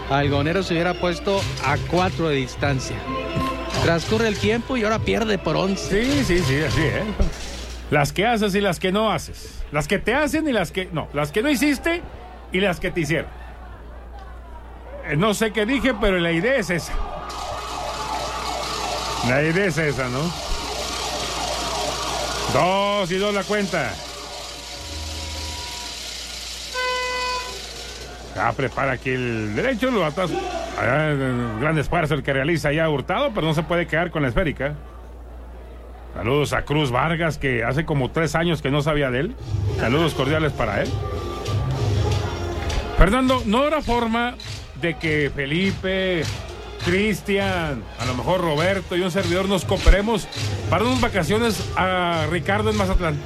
Algonero se hubiera puesto a 4 de distancia. Transcurre el tiempo y ahora pierde por 11. Sí, así es. Las que haces y las que no haces. Las que te hacen y las que no. Las que no hiciste y las que te hicieron. No sé qué dije, pero la idea es esa. La idea es esa, ¿no? 2-2 la cuenta. Ya prepara aquí el derecho, lo atas. Gran esfuerzo el que realiza ya Hurtado, pero no se puede quedar con la esférica. Saludos a Cruz Vargas, que hace como 3 años que no sabía de él. Saludos cordiales para él. Fernando, no habrá forma de que Felipe, Cristian, a lo mejor Roberto y un servidor nos cooperemos para unas vacaciones a Ricardo en Mazatlán.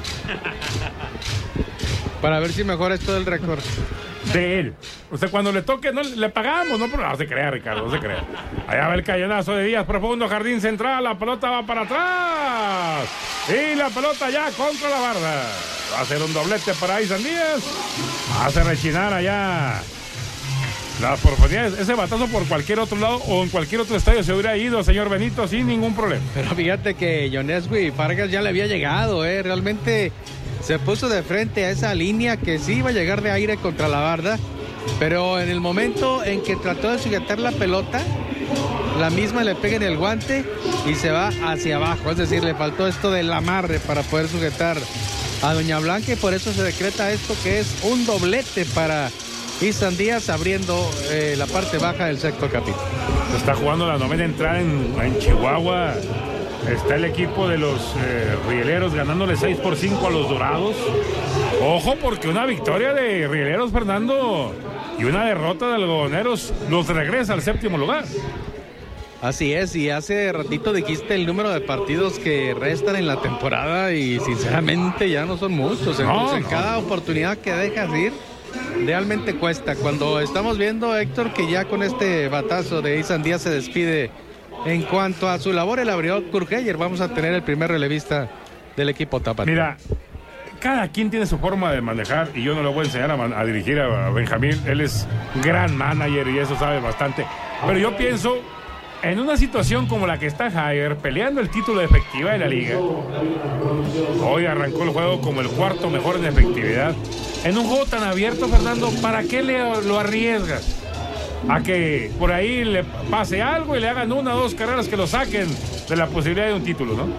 Para ver si mejora esto del récord. De él. O sea, cuando le toque, no le pagamos, no, pero no se crea, Ricardo, no se crea. Allá va el cañonazo de Díaz, profundo, jardín central, la pelota va para atrás. Y la pelota ya contra la barra. Va a ser un doblete para Isan Díaz. Hace rechinar allá las profundidades. Ese batazo por cualquier otro lado o en cualquier otro estadio se hubiera ido, señor Benito, sin ningún problema. Pero fíjate que Yonescu Vargas ya le había llegado, realmente se puso de frente a esa línea que sí iba a llegar de aire contra la barda, pero en el momento en que trató de sujetar la pelota, la misma le pega en el guante y se va hacia abajo, es decir, le faltó esto del amarre para poder sujetar a Doña Blanca y por eso se decreta esto que es un doblete para Isan Díaz abriendo la parte baja del sexto capítulo. Está jugando la novena entrada en Chihuahua. Está el equipo de los Rieleros ganándole 6-5 a los Dorados. Ojo, porque una victoria de Rieleros, Fernando, y una derrota de Algodoneros los regresa al 7º lugar. Así es, y hace ratito dijiste el número de partidos que restan en la temporada y sinceramente ya no son muchos. Entonces, cada oportunidad que dejas ir realmente cuesta. Cuando estamos viendo, Héctor, que ya con este batazo de Isan Díaz se despide. En cuanto a su labor, el abridor Kurt Heyer, vamos a tener el primer relevista del equipo tapatío. Mira, cada quien tiene su forma de manejar y yo no le voy a enseñar a dirigir a Benjamín. Él es gran manager y eso sabe bastante. Pero yo pienso, en una situación como la que está Heyer, peleando el título de efectividad de la liga, hoy arrancó el juego como el 4º mejor en efectividad. En un juego tan abierto, Fernando, ¿para qué lo arriesgas? A que por ahí le pase algo y le hagan 1 o 2 carreras que lo saquen de la posibilidad de un título, ¿no?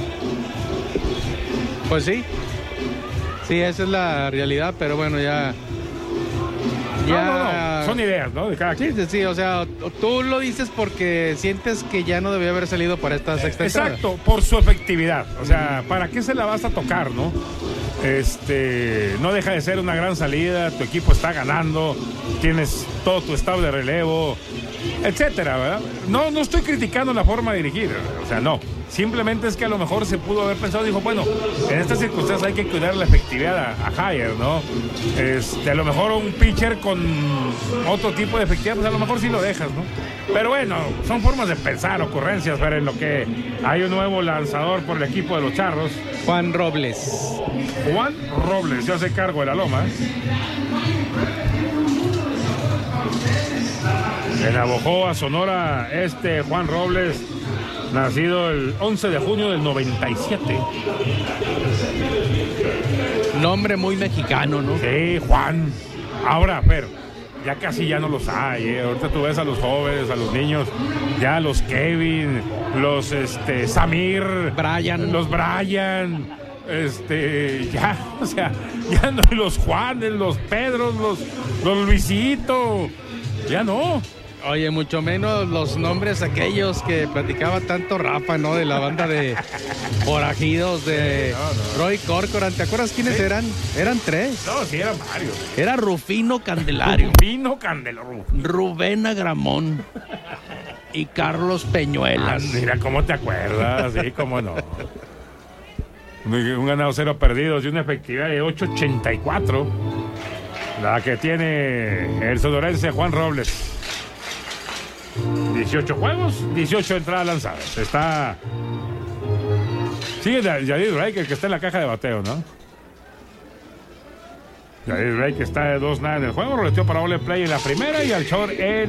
Pues sí, esa es la realidad, pero bueno, ya... No, son ideas, ¿no? De cada quien. Sí, o sea, tú lo dices porque sientes que ya no debió haber salido para esta sexta entrada. Exacto, por su efectividad, o sea, ¿para qué se la vas a tocar, no? No deja de ser una gran salida, tu equipo está ganando, tienes todo tu estado de relevo, etcétera, ¿verdad? No estoy criticando la forma de dirigir, o sea, no. Simplemente es que a lo mejor se pudo haber pensado, dijo, bueno, en estas circunstancias hay que cuidar la efectividad a Heyer, ¿no? A lo mejor un pitcher con otro tipo de efectividad, pues a lo mejor sí lo dejas, ¿no? Pero bueno, son formas de pensar, ocurrencias, pero en lo que hay un nuevo lanzador por el equipo de los Charros. Juan Robles se hace cargo de la loma. En Navojoa, Sonora, Juan Robles, nacido el 11 de junio del 97. Nombre muy mexicano, ¿no? Sí, Juan. Ahora, pero ya casi ya no los hay, Ahorita tú ves a los jóvenes, a los niños, ya los Kevin, los Samir, los Brian, ya, o sea, ya no, los Juanes, los Pedros, los Luisito, ya no. Oye, mucho menos los nombres aquellos que platicaba tanto Rafa, ¿no? De la banda de forajidos de Roy Corcoran. ¿Te acuerdas quiénes eran? Eran 3. No, sí, eran varios. Era Rufino Candelario. Rubén Agramón. Y Carlos Peñuelas. Mira, ¿cómo te acuerdas? Sí, cómo no. Un ganado 0 perdidos y una efectividad de 8.84. La que tiene el sonorense Juan Robles. 18 juegos, 18 entradas lanzadas. Está... Sigue Yadir Rey, que está en la caja de bateo, ¿no? Yadir Rey, que está de 2-0 en el juego. Roleteó para doble play en la primera y al short en